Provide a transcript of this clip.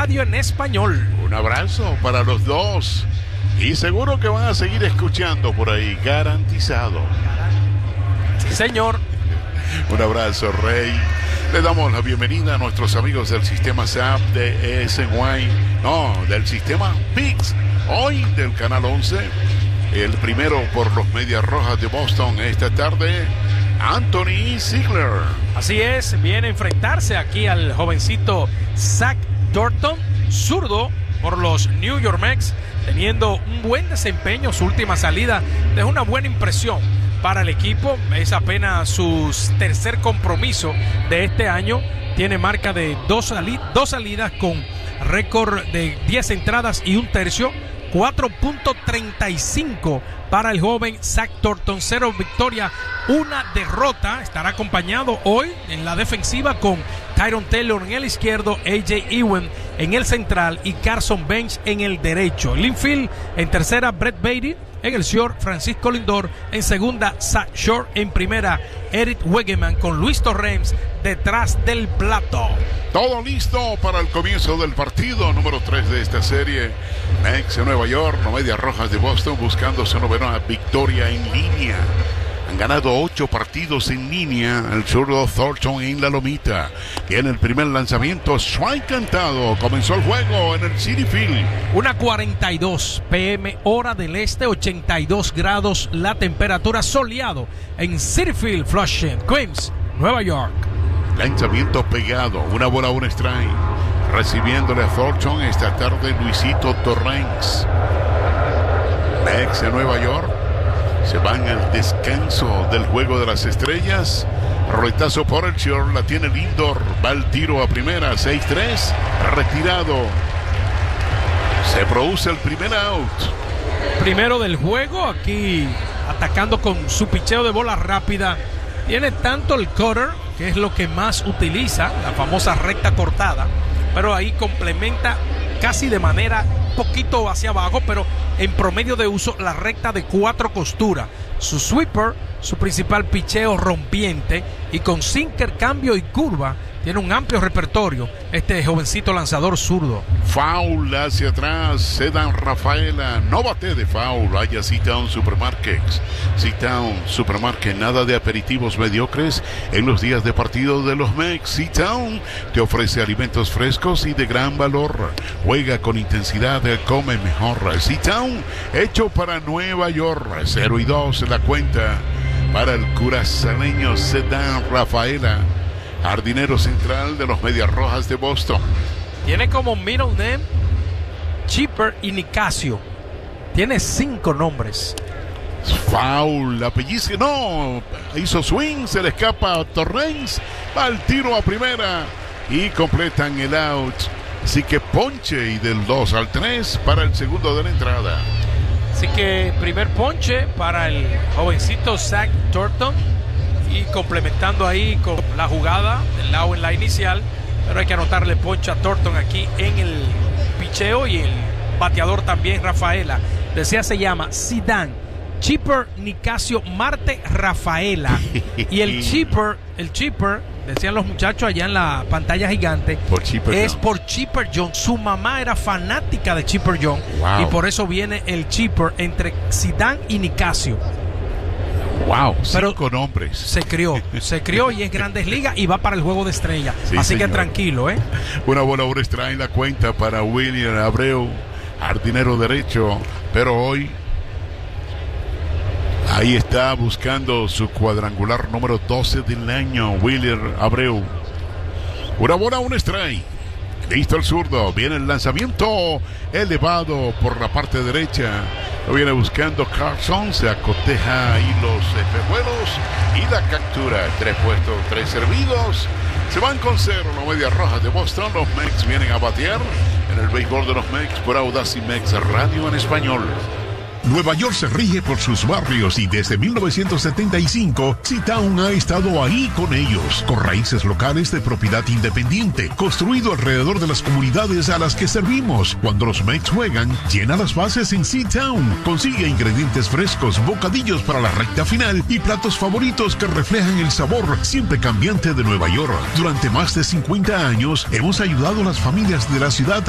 Radio en Español. Un abrazo para los dos. Y seguro que van a seguir escuchando por ahí, garantizado. Sí, señor. Un abrazo, Rey. Le damos la bienvenida a nuestros amigos del sistema SAP de ESNY. No, del sistema VIX. Hoy del Canal 11. El primero por los Medias Rojas de Boston esta tarde, Anthony Ziegler. Así es, viene a enfrentarse aquí al jovencito Zach Thornton, zurdo por los New York Mets, teniendo un buen desempeño. Su última salida dejó una buena impresión para el equipo. Es apenas su tercer compromiso de este año. Tiene marca de dos salidas con récord de 10 entradas y un tercio. 4.35 para el joven Zach Thornton. 0 victoria, 1 derrota. Estará acompañado hoy en la defensiva con Tyron Taylor en el izquierdo, AJ Ewen en el central y Carson Bench en el derecho. El infield en tercera, Brett Baty. En el short, Francisco Lindor. En segunda, Zach Short. En primera, Eric Wegeman con Luis Torrens detrás del plato. Todo listo para el comienzo del partido número 3 de esta serie. Mets en Nueva York, los Medias Rojas de Boston buscando su novena victoria en línea. Han ganado 8 partidos en línea. El zurdo Thornton en la lomita. Y en el primer lanzamiento, strike cantado. Comenzó el juego en el Citi Field. 1:42 p.m. hora del este, 82 grados la temperatura, soleado en Citi Field, Flushing, Queens, Nueva York. Lanzamiento pegado, una bola, un strike. Recibiéndole a Thornton esta tarde Luisito Torrens. Mets en Nueva York. Se van al descanso del Juego de las Estrellas. Roletazo por el short, la tiene Lindor. Va el tiro a primera, 6-3. Retirado. Se produce el primer out. Primero del juego, aquí atacando con su picheo de bola rápida. Tiene tanto el cutter, que es lo que más utiliza, la famosa recta cortada, pero ahí complementa casi de manera poquito hacia abajo, pero en promedio de uso la recta de 4 costuras. Su sweeper, su principal picheo rompiente, y con sinker, cambio y curva tiene un amplio repertorio este jovencito lanzador zurdo. Foul hacia atrás, Cedar Rafaela. No bate de foul. Vaya Sit-Down Supermarkets. Sit-Down Supermarket, nada de aperitivos mediocres en los días de partido de los Mets. Sit-Down te ofrece alimentos frescos y de gran valor. Juega con intensidad, come mejor. Sit-Down, hecho para Nueva York. 0-2 la cuenta para el curazaneño Cedar Rafaela, jardinero central de los Medias Rojas de Boston. Tiene como middle name Chipper y Nicasio. Tiene 5 nombres. Foul, la pellizca, no, hizo swing, se le escapa a Torrens, va al tiro a primera y completan el out. Así que ponche, y del 2 al 3 para el segundo de la entrada. Así que primer ponche para el jovencito Zach Thornton, y complementando ahí con la jugada del lado en la inicial, pero hay que anotarle ponche a Thornton aquí en el picheo, y el bateador también Rafaela. Decía, se llama Zidane, Chipper, Nicasio, Marte, Rafaela. Y el Chipper, decían los muchachos allá en la pantalla gigante, es por Chipper Jones. Su mamá era fanática de Chipper Jones. Wow. Y por eso viene el Chipper entre Zidane y Nicasio. Wow, 5 nombres. Se crió y es Grandes Ligas y va para el Juego de Estrella. Sí, así señor. Que tranquilo, Una bola, un strike en la cuenta para William Abreu, jardinero derecho, pero hoy ahí está buscando su cuadrangular número 12 del año, William Abreu. Una bola, un strike. Listo el zurdo, viene el lanzamiento elevado por la parte derecha. Lo viene buscando Carson, se acoteja ahí los espejuelos y la captura. 3 puestos, 3 servidos. Se van con 0 los Medias Rojas de Boston. Los Mets vienen a batear en el béisbol de los Mets por Audacy Mets Radio en español. Nueva York se rige por sus barrios y desde 1975 Sit-Down ha estado ahí con ellos, con raíces locales de propiedad independiente, construido alrededor de las comunidades a las que servimos. Cuando los Mets juegan, llena las bases en Sit-Down. Consigue ingredientes frescos, bocadillos para la recta final y platos favoritos que reflejan el sabor siempre cambiante de Nueva York. Durante más de 50 años hemos ayudado a las familias de la ciudad